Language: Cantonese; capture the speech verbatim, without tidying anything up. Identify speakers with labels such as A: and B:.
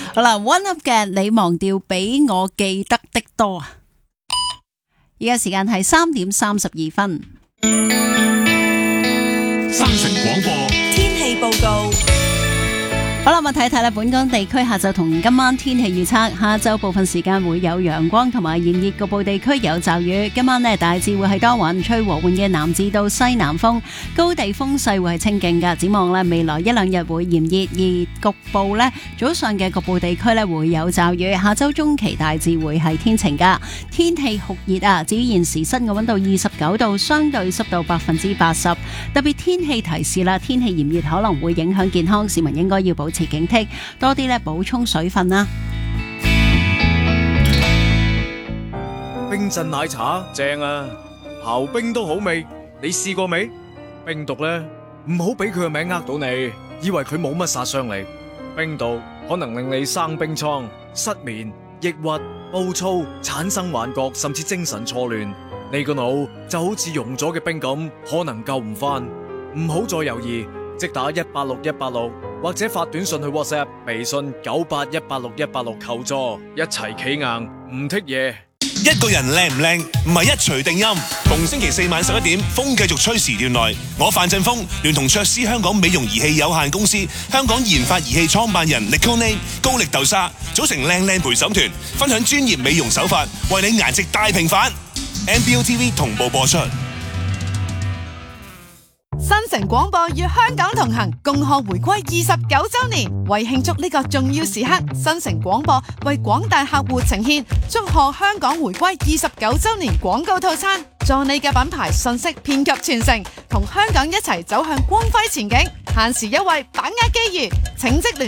A: 好啦 ，One Up 嘅你忘掉比我記得的多啊！而家時間係三點三十二分。
B: 新城廣播
C: 天氣報告。
A: 好啦，我睇睇啦，本港地區下晝同今晚天氣預測，下晝部分時間會有陽光同埋炎熱，局部地區有驟雨。今晚呢，大致會係多雲，吹和緩嘅南至到西南風，高地風勢會係清勁㗎。展望呢，未來一兩日會炎熱，而局部呢，早上嘅局部地區呢會有驟雨。下週中期大致會係天晴㗎，天氣酷熱啊！至於現時室外溫度二十九度，相對濕度百分之八十。特別天氣提示啦，天氣炎熱可能會影響健康，市民應該要保持警惕，多啲咧補充水分啦。
D: 冰鎮奶茶正啊，刨冰都好味，你試過未？冰毒呢，唔好俾佢個名呃到你，以為佢冇乜殺傷力。冰毒可能令你生冰瘡、失眠、抑鬱、暴躁、產生幻覺，甚至精神錯亂。你個腦就好似溶咗嘅冰咁，可能救唔翻。唔好再猶豫，即打一八六一八六。或者發短信去 WhatsApp、微信九八一八六一八六求助，一齊企硬唔剔嘢。
E: 一個人靚唔靚唔係一錘定音。逢星期四晚十一點，風繼續吹時段內，我范振鋒聯同卓斯香港美容儀器有限公司、香港研發儀器創辦人 Nicole 高力豆沙組成靚靚陪審團，分享專業美容手法，為你顏值大平反。N B O T V 同步播出。
C: 新城廣播與香港同行，共賀回歸二十九周年。為慶祝呢個重要時刻，新城廣播為廣大客戶呈現祝賀香港回歸二十九周年廣告套餐，助你嘅品牌信息遍及全城，同香港一齊走向光輝前景。限時優惠，把握機遇，請即聯